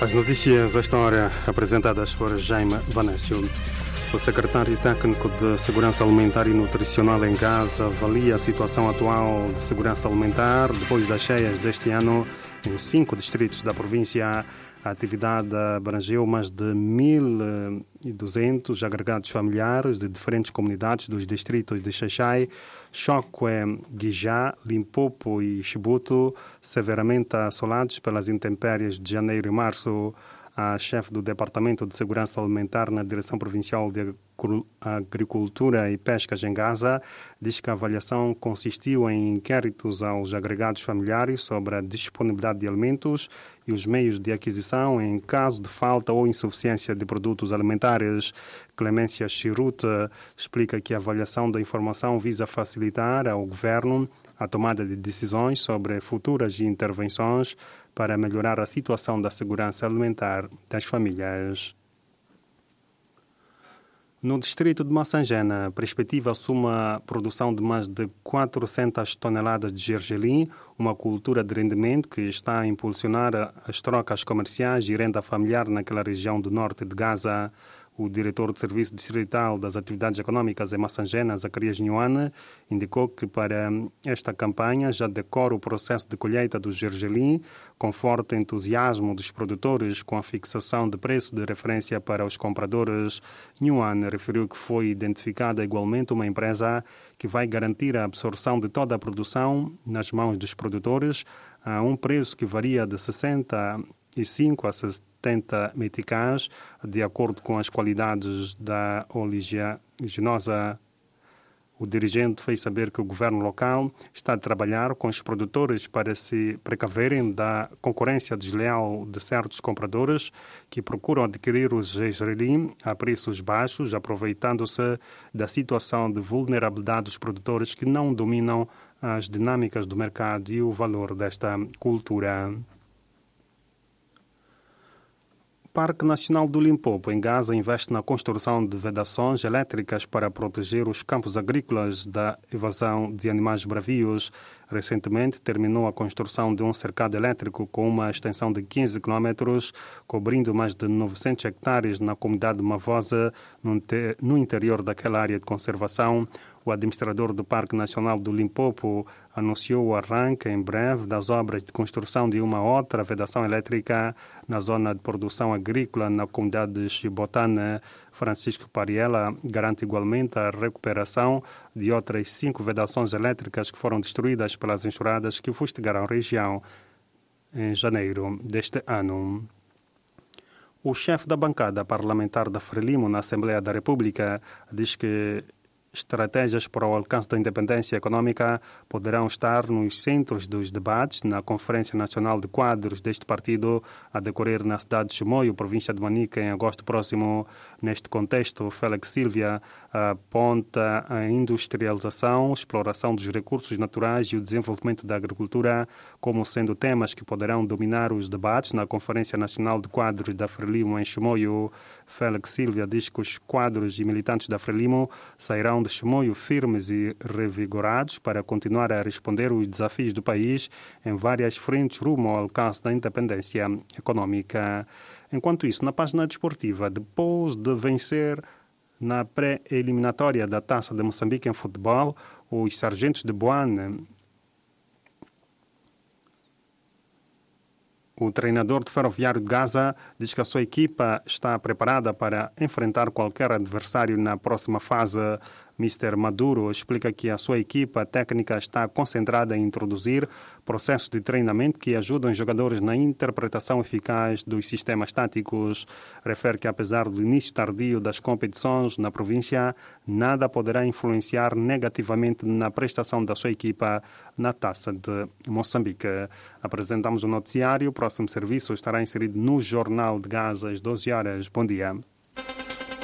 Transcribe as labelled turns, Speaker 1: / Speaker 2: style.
Speaker 1: As notícias a esta hora apresentadas por Jaime Vanessio. O secretário técnico de Segurança Alimentar e Nutricional em Gaza avalia a situação atual de segurança alimentar depois das cheias deste ano em 5 distritos da província. A atividade abrangeu mais de 1.200 agregados familiares de diferentes comunidades dos distritos de Xai-Xai, Chokwe, Guijá, Limpopo e Chibuto, severamente assolados pelas intempéries de janeiro e março. A chefe do Departamento de Segurança Alimentar na Direção Provincial de Agricultura e Pescas em Gaza diz que a avaliação consistiu em inquéritos aos agregados familiares sobre a disponibilidade de alimentos e os meios de aquisição em caso de falta ou insuficiência de produtos alimentares. Clemência Chiruta explica que a avaliação da informação visa facilitar ao governo a tomada de decisões sobre futuras intervenções para melhorar a situação da segurança alimentar das famílias. No distrito de Massangena, a perspectiva assume a produção de mais de 400 toneladas de gergelim, uma cultura de rendimento que está a impulsionar as trocas comerciais e renda familiar naquela região do norte de Gaza. O diretor do Serviço Distrital das Atividades Econômicas em Massangena, Zacarias Nhuane, indicou que para esta campanha já decora o processo de colheita do gergelim, com forte entusiasmo dos produtores com a fixação de preço de referência para os compradores. Nhuane referiu que foi identificada igualmente uma empresa que vai garantir a absorção de toda a produção nas mãos dos produtores a um preço que varia de 65 a 70 meticais, de acordo com as qualidades da oleaginosa. O dirigente fez saber que o governo local está a trabalhar com os produtores para se precaverem da concorrência desleal de certos compradores que procuram adquirir os gergelim a preços baixos, aproveitando-se da situação de vulnerabilidade dos produtores que não dominam as dinâmicas do mercado e o valor desta cultura. O Parque Nacional do Limpopo, em Gaza, investe na construção de vedações elétricas para proteger os campos agrícolas da evasão de animais bravios. Recentemente, terminou a construção de um cercado elétrico com uma extensão de 15 quilômetros, cobrindo mais de 900 hectares na comunidade de Mavosa, no interior daquela área de conservação. O administrador do Parque Nacional do Limpopo anunciou o arranque em breve das obras de construção de uma outra vedação elétrica na zona de produção agrícola na comunidade de Chibotana. Francisco Pariela garante igualmente a recuperação de outras 5 vedações elétricas que foram destruídas pelas enxurradas que fustigaram a região em janeiro deste ano. O chefe da bancada parlamentar da Frelimo na Assembleia da República diz que estratégias para o alcance da independência econômica poderão estar nos centros dos debates na Conferência Nacional de Quadros deste partido a decorrer na cidade de Chimoio, província de Manica, em agosto próximo. Neste contexto, Félix Silva aponta a industrialização, exploração dos recursos naturais e o desenvolvimento da agricultura como sendo temas que poderão dominar os debates na Conferência Nacional de Quadros da Frelimo em Chimoio. Félix Silva diz que os quadros e militantes da Frelimo sairão de Chimoio firmes e revigorados para continuar a responder aos desafios do país em várias frentes rumo ao alcance da independência econômica. Enquanto isso, na página desportiva, depois de vencer na pré-eliminatória da Taça de Moçambique em futebol, os Sargentos de Boane, o treinador de Ferroviário de Gaza diz que a sua equipa está preparada para enfrentar qualquer adversário na próxima fase. Mr. Maduro explica que a sua equipa técnica está concentrada em introduzir processos de treinamento que ajudam os jogadores na interpretação eficaz dos sistemas táticos. Refere que, apesar do início tardio das competições na província, nada poderá influenciar negativamente na prestação da sua equipa na Taça de Moçambique. Apresentamos o noticiário. O próximo serviço estará inserido no Jornal de Gaza às 12 horas. Bom dia.